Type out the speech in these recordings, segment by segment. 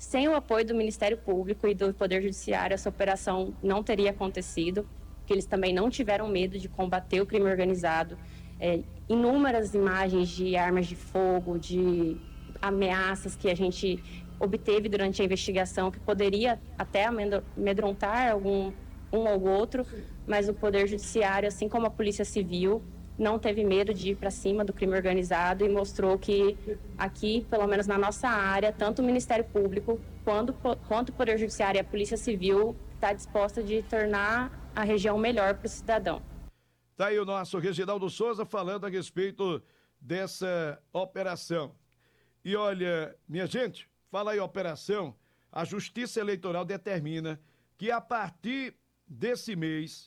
Sem o apoio do Ministério Público e do Poder Judiciário, essa operação não teria acontecido, porque eles também não tiveram medo de combater o crime organizado. Inúmeras imagens de armas de fogo, de ameaças que a gente obteve durante a investigação, que poderia até amedrontar um ou outro, mas o Poder Judiciário, assim como a Polícia Civil, não teve medo de ir para cima do crime organizado e mostrou que aqui, pelo menos na nossa área, tanto o Ministério Público quanto o Poder Judiciário e a Polícia Civil está disposta de tornar a região melhor para o cidadão. Tá aí o nosso Reginaldo Souza falando a respeito dessa operação. E olha, minha gente, fala aí operação, a Justiça Eleitoral determina que a partir desse mês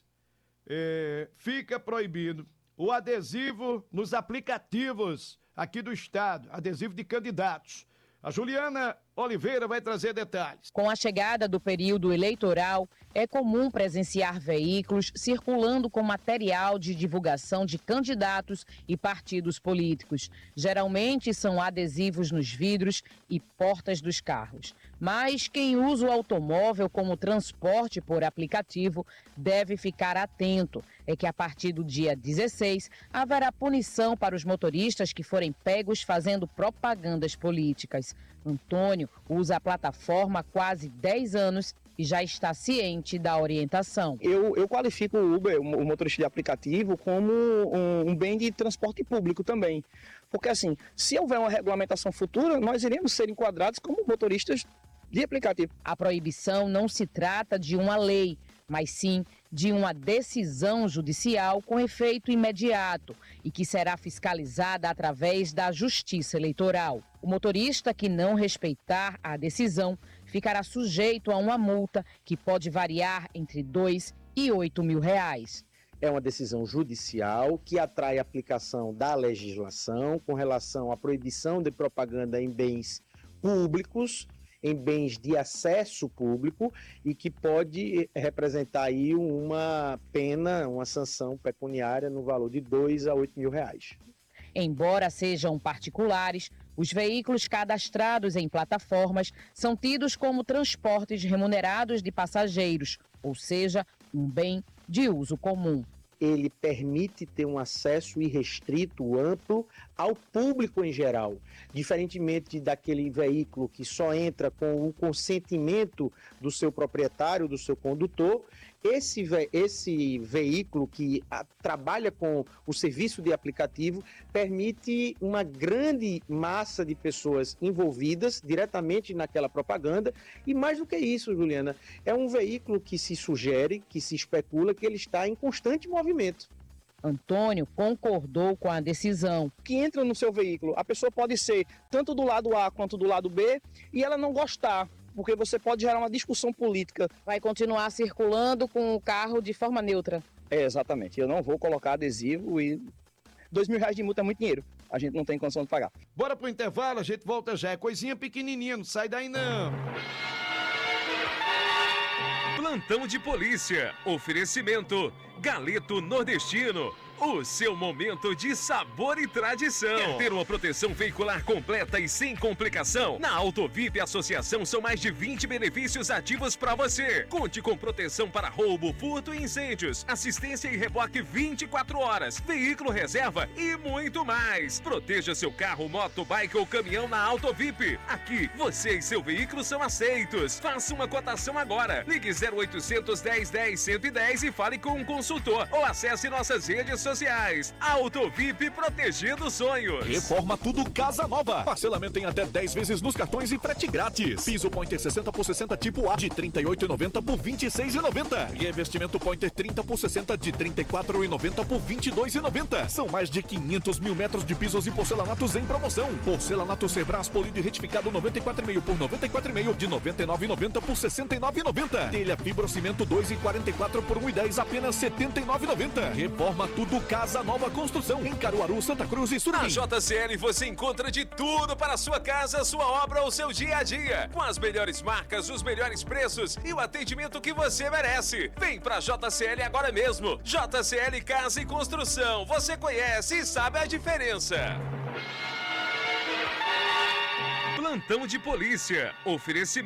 fica proibido o adesivo nos aplicativos aqui do estado, adesivo de candidatos. A Juliana Oliveira vai trazer detalhes. Com a chegada do período eleitoral, é comum presenciar veículos circulando com material de divulgação de candidatos e partidos políticos. Geralmente são adesivos nos vidros e portas dos carros. Mas quem usa o automóvel como transporte por aplicativo deve ficar atento. É que a partir do dia 16 haverá punição para os motoristas que forem pegos fazendo propagandas políticas. Antônio usa a plataforma há quase 10 anos e já está ciente da orientação. Eu qualifico o Uber, o motorista de aplicativo, como um bem de transporte público também. Porque assim, se houver uma regulamentação futura, nós iremos ser enquadrados como motoristas de aplicativo. A proibição não se trata de uma lei, mas sim de uma decisão judicial com efeito imediato e que será fiscalizada através da Justiça Eleitoral. O motorista que não respeitar a decisão ficará sujeito a uma multa que pode variar entre R$2 e R$8.000. É uma decisão judicial que atrai a aplicação da legislação com relação à proibição de propaganda em bens públicos, em bens de acesso público e que pode representar aí uma pena, uma sanção pecuniária no valor de R$2 a R$8.000. Embora sejam particulares, os veículos cadastrados em plataformas são tidos como transportes remunerados de passageiros, ou seja, um bem de uso comum. Ele permite ter um acesso irrestrito, amplo, ao público em geral. Diferentemente daquele veículo que só entra com o consentimento do seu proprietário, do seu condutor, esse veículo que trabalha com o serviço de aplicativo permite uma grande massa de pessoas envolvidas diretamente naquela propaganda e mais do que isso, Juliana, é um veículo que se sugere, que se especula que ele está em constante movimento. Antônio concordou com a decisão. Que entra no seu veículo, a pessoa pode ser tanto do lado A quanto do lado B e ela não gostar, porque você pode gerar uma discussão política. Vai continuar circulando com o carro de forma neutra. Exatamente, eu não vou colocar adesivo e R$2.000 de multa é muito dinheiro, a gente não tem condição de pagar. Bora pro intervalo, a gente volta já, é coisinha pequenininha, não sai daí não. Plantão de polícia, oferecimento Galeto Nordestino, o seu momento de sabor e tradição. Quer ter uma proteção veicular completa e sem complicação? Na AutoVip Associação são mais de 20 benefícios ativos para você. Conte com proteção para roubo, furto e incêndios, assistência e reboque 24 horas, veículo reserva e muito mais. Proteja seu carro, moto, bike ou caminhão na AutoVip. Aqui, você e seu veículo são aceitos. Faça uma cotação agora. Ligue 0800 10 10 110 e fale com um consultor ou acesse nossas redes sociais. AutoVip, protegendo sonhos. Reforma tudo casa nova. Parcelamento em até 10 vezes nos cartões e frete grátis. Piso Pointer 60 por 60 tipo A de R$ 38,90 por R$ 26,90. Revestimento Pointer 30 por 60 de R$ 34,90 por R$ 22,90. São mais de 500 mil metros de pisos e porcelanatos em promoção. Porcelanato Cebrás polido e retificado 94,5 por 94,5 de R$ 99,90 por R$ 69,90. Telha fibrocimento 2,44 por R$ 1,10 apenas R$ 79,90. Reforma tudo casa nova construção em Caruaru, Santa Cruz e Surubim. Na JCL você encontra de tudo para a sua casa, sua obra ou seu dia a dia. Com as melhores marcas, os melhores preços e o atendimento que você merece. Vem pra JCL agora mesmo. JCL Casa e Construção. Você conhece e sabe a diferença. Plantão de polícia. Oferecimento